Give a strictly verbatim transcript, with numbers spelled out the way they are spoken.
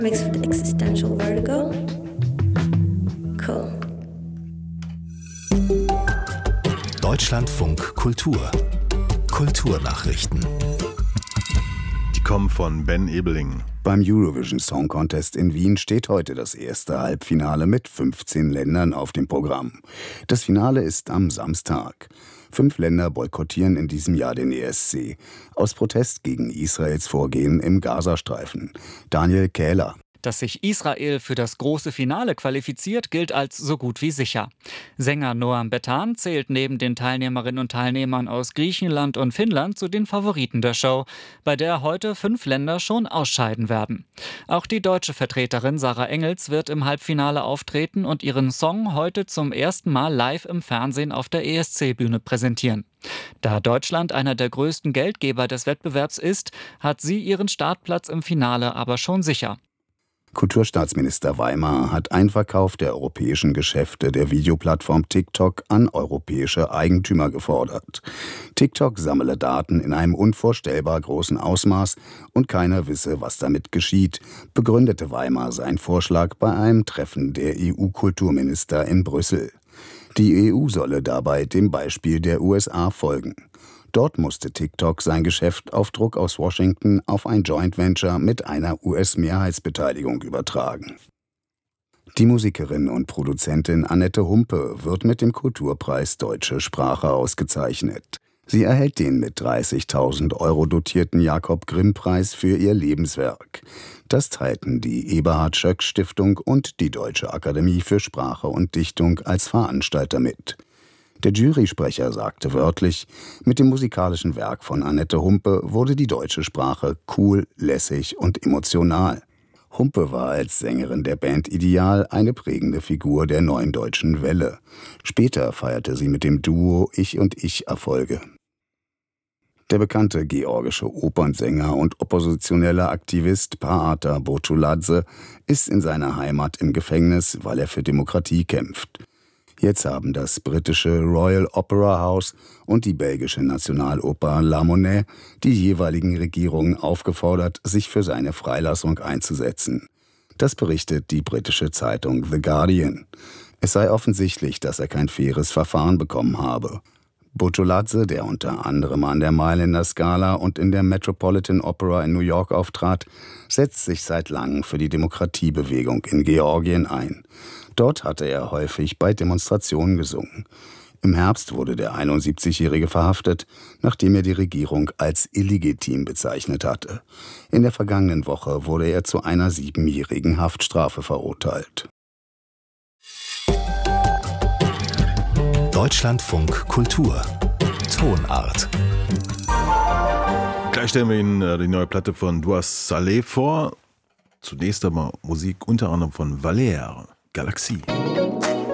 Mixed with existential vertigo. Cool. Deutschlandfunk Kultur. Kulturnachrichten. Die kommen von Ben Ebeling. Beim Eurovision Song Contest in Wien steht heute das erste Halbfinale mit fünfzehn Ländern auf dem Programm. Das Finale ist am Samstag. Fünf Länder boykottieren in diesem Jahr den E S C. Aus Protest gegen Israels Vorgehen im Gazastreifen. Daniel Kähler. Dass sich Israel für das große Finale qualifiziert, gilt als so gut wie sicher. Sänger Noam Betan zählt neben den Teilnehmerinnen und Teilnehmern aus Griechenland und Finnland zu den Favoriten der Show, bei der heute fünf Länder schon ausscheiden werden. Auch die deutsche Vertreterin Sarah Engels wird im Halbfinale auftreten und ihren Song heute zum ersten Mal live im Fernsehen auf der E S C-Bühne präsentieren. Da Deutschland einer der größten Geldgeber des Wettbewerbs ist, hat sie ihren Startplatz im Finale aber schon sicher. Kulturstaatsminister Weimar hat Einverkauf der europäischen Geschäfte der Videoplattform TikTok an europäische Eigentümer gefordert. TikTok sammle Daten in einem unvorstellbar großen Ausmaß und keiner wisse, was damit geschieht, begründete Weimar seinen Vorschlag bei einem Treffen der E U-Kulturminister in Brüssel. Die E U solle dabei dem Beispiel der U S A folgen. Dort musste TikTok sein Geschäft auf Druck aus Washington auf ein Joint Venture mit einer U S-Mehrheitsbeteiligung übertragen. Die Musikerin und Produzentin Annette Humpe wird mit dem Kulturpreis Deutsche Sprache ausgezeichnet. Sie erhält den mit dreißigtausend Euro dotierten Jakob-Grimm-Preis für ihr Lebenswerk. Das teilten die Eberhard-Schöck-Stiftung und die Deutsche Akademie für Sprache und Dichtung als Veranstalter mit. Der Jurysprecher sagte wörtlich, mit dem musikalischen Werk von Annette Humpe wurde die deutsche Sprache cool, lässig und emotional. Humpe war als Sängerin der Band Ideal eine prägende Figur der neuen deutschen Welle. Später feierte sie mit dem Duo Ich und Ich Erfolge. Der bekannte georgische Opernsänger und oppositionelle Aktivist Paata Botuladze ist in seiner Heimat im Gefängnis, weil er für Demokratie kämpft. Jetzt haben das britische Royal Opera House und die belgische Nationaloper La Monnaie die jeweiligen Regierungen aufgefordert, sich für seine Freilassung einzusetzen. Das berichtet die britische Zeitung The Guardian. Es sei offensichtlich, dass er kein faires Verfahren bekommen habe. Botuladze, der unter anderem an der Mailänder Scala und in der Metropolitan Opera in New York auftrat, setzt sich seit langem für die Demokratiebewegung in Georgien ein. Dort hatte er häufig bei Demonstrationen gesungen. Im Herbst wurde der einundsiebzigjährige verhaftet, nachdem er die Regierung als illegitim bezeichnet hatte. In der vergangenen Woche wurde er zu einer siebenjährigen Haftstrafe verurteilt. Deutschlandfunk Kultur. Tonart. Gleich stellen wir Ihnen äh, die neue Platte von Duas Saleh vor. Zunächst aber Musik unter anderem von Valère, Galaxie.